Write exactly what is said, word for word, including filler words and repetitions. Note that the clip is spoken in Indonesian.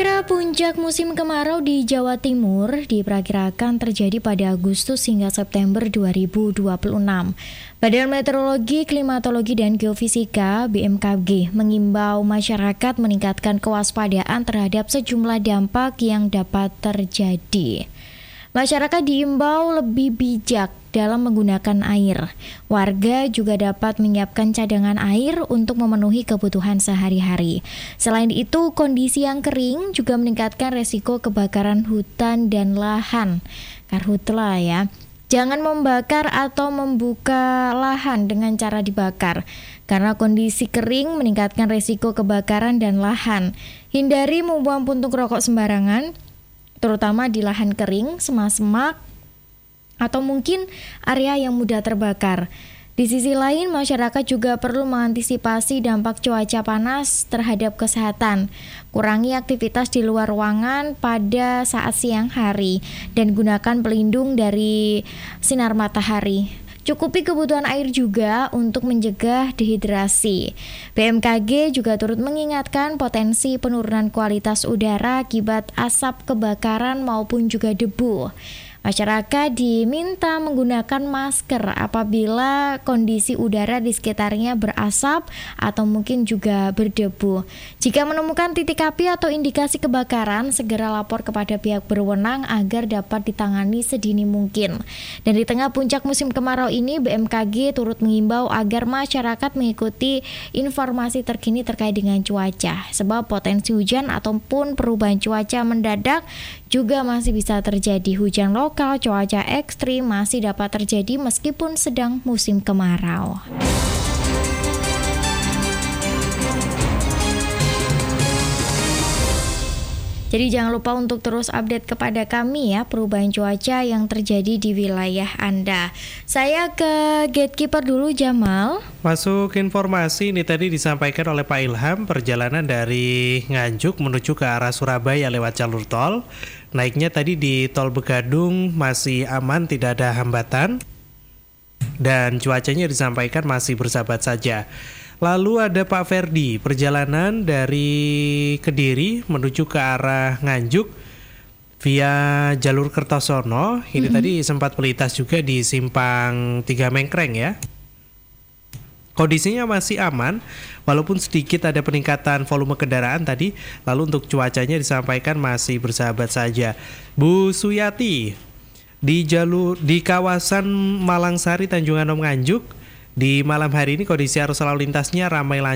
Puncak musim kemarau di Jawa Timur diperkirakan terjadi pada Agustus hingga September dua ribu dua puluh enam. Badan Meteorologi, Klimatologi, dan Geofisika B M K G mengimbau masyarakat meningkatkan kewaspadaan terhadap sejumlah dampak yang dapat terjadi. Masyarakat diimbau lebih bijak dalam menggunakan air. Warga juga dapat menyiapkan cadangan air untuk memenuhi kebutuhan sehari-hari. Selain itu, kondisi yang kering juga meningkatkan resiko kebakaran hutan dan lahan. Karhutla ya. Jangan membakar atau membuka lahan dengan cara dibakar, karena kondisi kering meningkatkan resiko kebakaran dan lahan. Hindari membuang puntung rokok sembarangan, terutama di lahan kering, semak-semak, atau mungkin area yang mudah terbakar. Di sisi lain, masyarakat juga perlu mengantisipasi dampak cuaca panas terhadap kesehatan. Kurangi aktivitas di luar ruangan pada saat siang hari dan gunakan pelindung dari sinar matahari. Cukupi kebutuhan air juga untuk mencegah dehidrasi. B M K G juga turut mengingatkan potensi penurunan kualitas udara akibat asap kebakaran maupun juga debu. Masyarakat diminta menggunakan masker apabila kondisi udara di sekitarnya berasap atau mungkin juga berdebu. Jika menemukan titik api atau indikasi kebakaran, segera lapor kepada pihak berwenang agar dapat ditangani sedini mungkin. Dan di tengah puncak musim kemarau ini, B M K G turut mengimbau agar masyarakat mengikuti informasi terkini terkait dengan cuaca, sebab potensi hujan ataupun perubahan cuaca mendadak juga masih bisa terjadi. Hujan lokal, cuaca ekstrim masih dapat terjadi meskipun sedang musim kemarau. Jadi jangan lupa untuk terus update kepada kami ya perubahan cuaca yang terjadi di wilayah Anda. Saya ke gatekeeper dulu, Jamal. Masuk informasi ini tadi disampaikan oleh Pak Ilham, perjalanan dari Nganjuk menuju ke arah Surabaya lewat jalur tol. Naiknya tadi di tol Begadung masih aman, tidak ada hambatan. Dan cuacanya disampaikan masih bersahabat saja. Lalu ada Pak Ferdi, perjalanan dari Kediri menuju ke arah Nganjuk via jalur Kertosono. Ini mm-hmm. tadi sempat melintas juga di simpang tiga Mengkreng ya. Kondisinya masih aman, walaupun sedikit ada peningkatan volume kendaraan tadi. Lalu untuk cuacanya disampaikan masih bersahabat saja. Bu Suyati, di jalur di kawasan Malangsari Tanjung Anom Nganjuk, di malam hari ini kondisi arus lalu lintasnya ramai lancar.